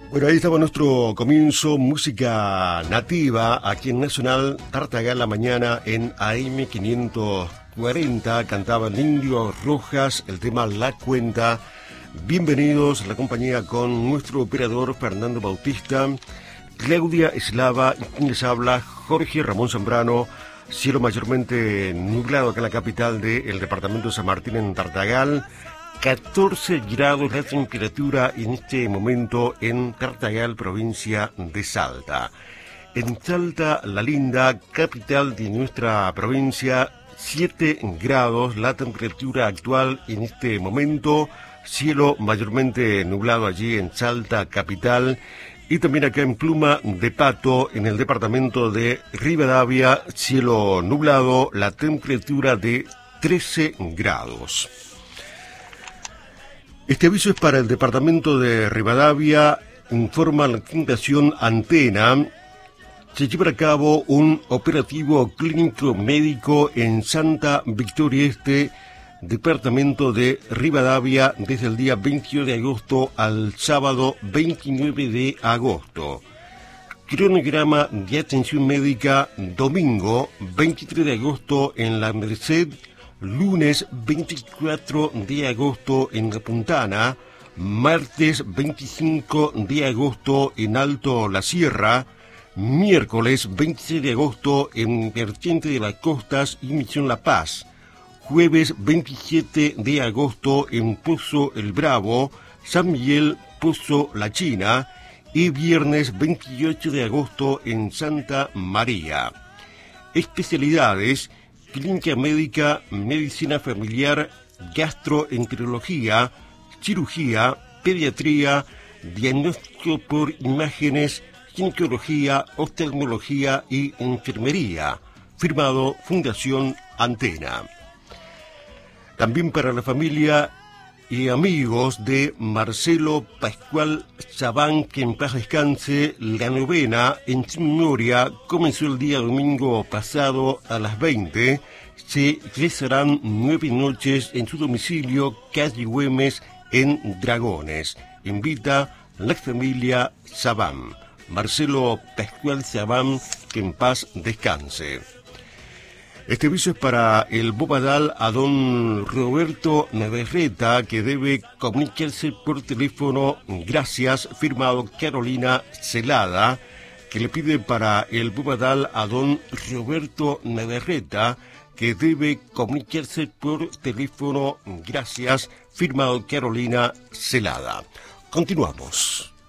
Bueno, ahí estaba nuestro comienzo, música nativa, aquí en Nacional Tartagal la mañana en AM 540, cantaba el Indio Rojas, el tema La Cuenta. Bienvenidos a la compañía con nuestro operador Fernando Bautista, Claudia Eslava, y quien les habla, Jorge Ramón Zambrano. Cielo mayormente nublado acá en la capital del departamento de San Martín, en Tartagal. 14 grados la temperatura en este momento en Tartagal, provincia de Salta. En Salta, la linda capital de nuestra provincia, 7 grados la temperatura actual en este momento. Cielo mayormente nublado allí en Salta, capital. Y también acá en Pluma de Pato, en el departamento de Rivadavia, cielo nublado, la temperatura de 13 grados. Este aviso es para el departamento de Rivadavia, informa la Fundación Antena. Se lleva a cabo un operativo clínico médico en Santa Victoria Este, departamento de Rivadavia, desde el día 21 de agosto al sábado 29 de agosto. Cronograma de atención médica, domingo 23 de agosto en La Merced, lunes 24 de agosto en La Puntana, martes 25 de agosto en Alto La Sierra, miércoles 26 de agosto en Vertiente de las Costas y Misión La Paz, jueves 27 de agosto en Pozo El Bravo, San Miguel, Pozo La China, y viernes 28 de agosto en Santa María. Especialidades: clínica médica, medicina familiar, gastroenterología, cirugía, pediatría, diagnóstico por imágenes, ginecología, oftalmología y enfermería. Firmado Fundación Antena. También para la familia y amigos de Marcelo Pascual Sabán, que en paz descanse, la novena en su memoria comenzó el día domingo pasado a las 20. Se rezarán 9 noches en su domicilio, calle Güemes, en Dragones. Invita la familia Sabán. Marcelo Pascual Sabán, que en paz descanse. Este aviso es para el Bobadal a don Roberto Navarrete, que debe comunicarse por teléfono. Gracias, firmado Carolina Celada, que le pide para el Bobadal a don Roberto Navarrete, que debe comunicarse por teléfono. Gracias, firmado Carolina Celada. Continuamos.